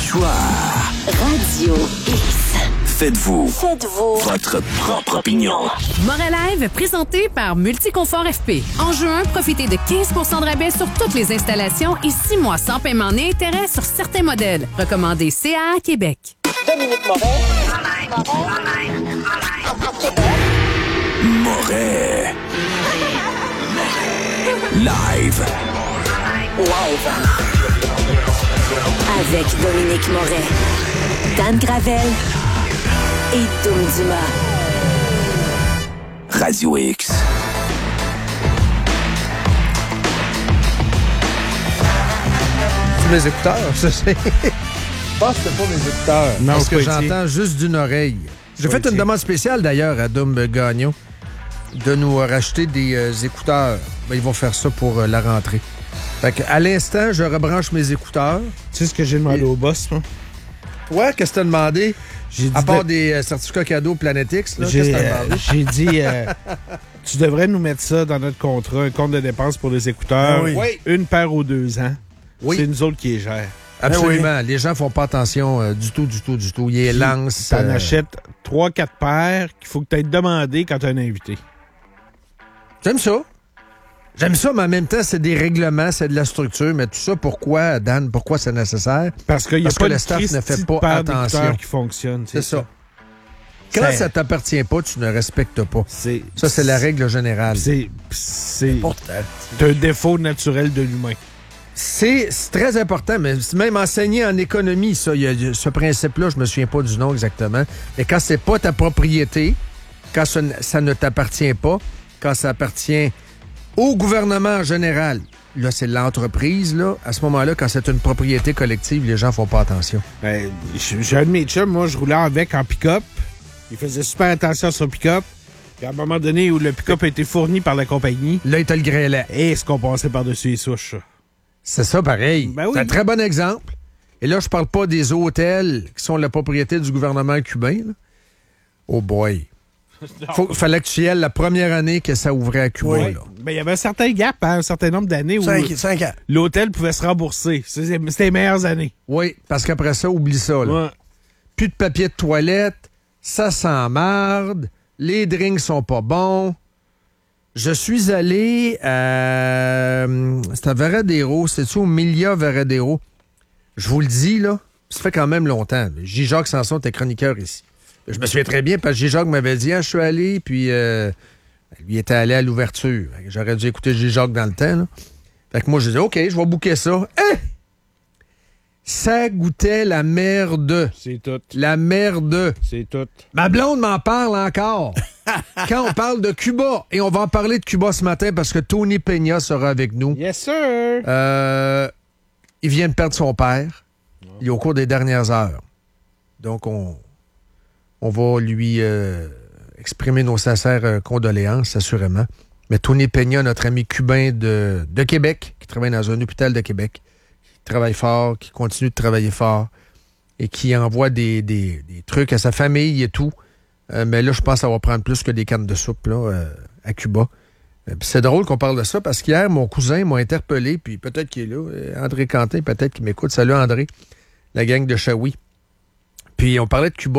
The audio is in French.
choix. Radio X. Faites-vous votre propre opinion. Morel Live, présenté par Multiconfort FP. En juin, profitez de 15 % de rabais sur toutes les installations et 6 mois sans paiement ni intérêt sur certains modèles. Recommandé CA Québec. Dominique Moret. Moret. Live. Avec Dominique Moret, Dan Gravel et Dom Dumas. Radio X. C'est mes écouteurs, ça c'est. Je pense que c'est pas mes écouteurs. Non, parce que c'est pas j'entends juste d'une oreille. J'ai fait une demande spéciale d'ailleurs à Dom Gagnon de nous racheter des écouteurs. Ben, ils vont faire ça pour la rentrée. Fait qu'à l'instant, je rebranche mes écouteurs. Tu sais ce que j'ai demandé au boss, moi? Ouais, qu'est-ce que t'as demandé? J'ai dit à part des certificats cadeaux Planète X, là, j'ai, qu'est-ce que t'as demandé? j'ai dit, tu devrais nous mettre ça dans notre contrat, un compte de dépenses pour les écouteurs. Oui. Une paire aux 2 ans. Oui. C'est nous autres qui les gèrent. Absolument. Les gens font pas attention du tout. Ils les lancent. T'en achètes 3-4 paires qu'il faut que tu aies demandé quand tu as un invité. J'aime ça, mais en même temps, c'est des règlements, c'est de la structure. Mais tout ça, pourquoi, Dan? Pourquoi c'est nécessaire? Parce qu'il y a Parce pas que le de staff ne fait pas paire attention. d'écouteurs qui fonctionne. C'est ça. Quand ça t'appartient pas, tu ne respectes pas. Ça, c'est la règle générale. C'est un défaut naturel de l'humain. C'est très important, mais c'est même enseigné en économie, ça. Il y a ce principe-là, je me souviens pas du nom exactement. Mais quand c'est pas ta propriété, quand ça ne t'appartient pas, quand ça appartient au gouvernement en général, là, c'est l'entreprise, là. À ce moment-là, quand c'est une propriété collective, les gens font pas attention. Ben, j'ai un de mes chums, moi, je roulais avec en pick-up. Il faisait super attention à son pick-up. Puis à un moment donné où le pick-up a été fourni par la compagnie, là, il te le grêlait. Et ce qu'on passait par-dessus les souches, ça. C'est ça, pareil. Ben oui. C'est un très bon exemple. Et là, je parle pas des hôtels qui sont la propriété du gouvernement cubain, là. Oh boy. Fallait que tu y ailles la première année que ça ouvrait à Cuba. Oui. Là. Ben, il y avait un certain gap, un certain nombre d'années où 5 ans. L'hôtel pouvait se rembourser. C'était les meilleures années. Oui, parce qu'après ça, oublie ça. Là. Ouais. Plus de papier de toilette, ça sent marde, les drinks sont pas bons. Je suis allé à... C'était à Varadero, c'est-tu au Milia Varadero? Je vous le dis, là, ça fait quand même longtemps. J-Jacques Sanson était chroniqueur ici. Je me souviens très bien parce que J-Jacques m'avait dit, je suis allé, puis lui était allé à l'ouverture. J'aurais dû écouter J-Jacques dans le temps. Là. Fait que moi, j'ai dit, OK, je vais booker ça. Ça goûtait la merde. C'est tout. La merde. C'est tout. Ma blonde m'en parle encore. Quand on parle de Cuba, et on va en parler de Cuba ce matin parce que Tony Peña sera avec nous. Yes, sir. Il vient de perdre son père. Il est au cours des dernières heures. Donc, on va lui exprimer nos sincères condoléances, assurément. Mais Tony Peña, notre ami cubain de Québec, qui travaille dans un hôpital de Québec, qui travaille fort, qui continue de travailler fort et qui envoie des trucs à sa famille et tout. Mais là, je pense que ça va prendre plus que des cannes de soupe là, à Cuba. C'est drôle qu'on parle de ça parce qu'hier, mon cousin m'a interpellé, puis peut-être qu'il est là, André Quentin, peut-être qu'il m'écoute. Salut André, la gang de Shawi. Puis on parlait de Cuba.